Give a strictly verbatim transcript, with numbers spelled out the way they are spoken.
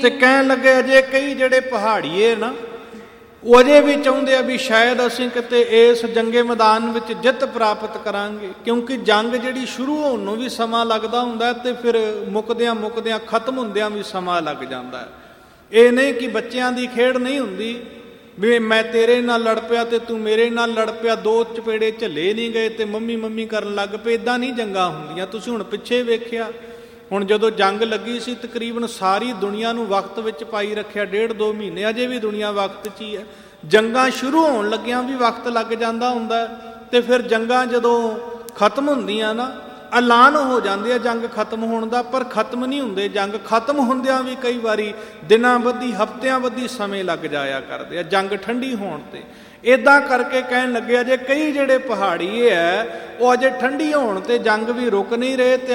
ਤੇ ਕਹਿਣ ਲੱਗੇ ਅਜੇ ਕਈ ਜਿਹੜੇ ਪਹਾੜੀਏ ਨਾ ਉਹ ਅਜੇ ਵੀ ਚਾਹੁੰਦੇ ਆ ਵੀ ਸ਼ਾਇਦ ਅਸੀਂ ਕਿਤੇ ਇਸ ਜੰਗੇ ਮੈਦਾਨ ਵਿੱਚ ਜਿੱਤ ਪ੍ਰਾਪਤ ਕਰਾਂਗੇ, ਕਿਉਂਕਿ ਜੰਗ ਜਿਹੜੀ ਸ਼ੁਰੂ ਹੋਣ ਨੂੰ ਵੀ ਸਮਾਂ ਲੱਗਦਾ ਹੁੰਦਾ ਤੇ ਫਿਰ ਮੁੱਕਦਿਆਂ ਮੁੱਕਦਿਆਂ ਖਤਮ ਹੁੰਦਿਆਂ ਵੀ ਸਮਾਂ ਲੱਗ ਜਾਂਦਾ। ਇਹ ਨਹੀਂ ਕਿ ਬੱਚਿਆਂ ਦੀ ਖੇਡ ਨਹੀਂ ਹੁੰਦੀ ਵੀ ਮੈਂ ਤੇਰੇ ਨਾਲ ਲੜ ਪਿਆ ਤੇ ਤੂੰ ਮੇਰੇ ਨਾਲ ਲੜ ਪਿਆ, ਦੋ ਚਪੇੜੇ ਝੱਲੇ ਨਹੀਂ ਗਏ ਤੇ ਮੰਮੀ ਮੰਮੀ ਕਰਨ ਲੱਗ ਪਏ। ਇੱਦਾਂ ਨਹੀਂ ਜੰਗਾਂ ਹੁੰਦੀਆਂ। ਤੁਸੀਂ ਹੁਣ ਪਿੱਛੇ ਵੇਖਿਆ, ਹੁਣ ਜਦੋਂ ਜੰਗ ਲੱਗੀ ਸੀ ਤਕਰੀਬਨ ਸਾਰੀ ਦੁਨੀਆ ਨੂੰ ਵਕਤ ਵਿੱਚ ਪਾਈ ਰੱਖਿਆ, ਡੇਢ ਦੋ ਮਹੀਨੇ, ਅਜੇ ਵੀ ਦੁਨੀਆ ਵਕਤ 'ਚ ਹੀ ਹੈ। ਜੰਗਾਂ ਸ਼ੁਰੂ ਹੋਣ ਲੱਗਿਆਂ ਵੀ ਵਕਤ ਲੱਗ ਜਾਂਦਾ ਹੁੰਦਾ ਤੇ ਫਿਰ ਜੰਗਾਂ ਜਦੋਂ ਖਤਮ ਹੁੰਦੀਆਂ ਨਾ ਐਲਾਨ ਹੋ ਜਾਂਦੇ ਆ ਜੰਗ ਖਤਮ ਹੋਣ ਦਾ, ਪਰ ਖਤਮ ਨਹੀਂ ਹੁੰਦੇ। ਜੰਗ ਖਤਮ ਹੁੰਦਿਆਂ ਵੀ ਕਈ ਵਾਰੀ ਦਿਨਾਂ ਬੱਧੀ ਹਫ਼ਤਿਆਂ ਬੱਧੀ ਸਮੇਂ ਲੱਗ ਜਾਇਆ ਕਰਦੇ ਆ ਜੰਗ ਠੰਡੀ ਹੋਣ ਤੇ। ਇੱਦਾਂ ਕਰਕੇ ਕਹਿਣ ਲੱਗੇ ਅਜੇ ਕਈ ਜਿਹੜੇ ਪਹਾੜੀਏ ਹੈ ਉਹ ਅਜੇ ਠੰਡੀ ਹੋਣ ਤੇ ਜੰਗ ਵੀ ਰੁਕ ਨਹੀਂ ਰਹੇ ਤੇ